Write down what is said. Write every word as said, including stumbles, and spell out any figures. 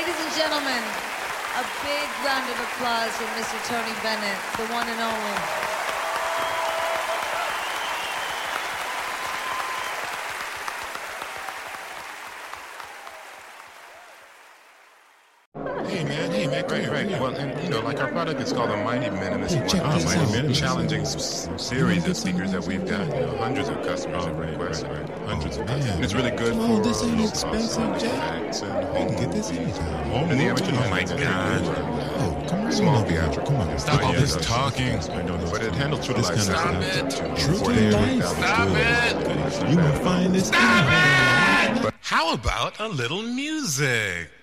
Ladies and gentlemen, a big round of applause for Mister Tony Bennett, the one and only. Hey man, hey man, Right, right. Well, and you know, like our product is called the Mighty Minimalist Hey, check One. this It's out, a man. challenging s- series of speakers that we've got. You know, hundreds of customers have requested. Hundreds of customers. And it's really good Come on, for this ain't low expensive, cost Jack. effects and I home can get this movies. anytime. And the original. Oh my God. Oh, come on. Small over here. theatrical. Come on. Stop all Yeah, this those- talking. I know, but it handles true to This life. kind of stuff. Stop it. True to forty-eight life. thousand Stop good. it. You won't find this anywhere. How about a little music?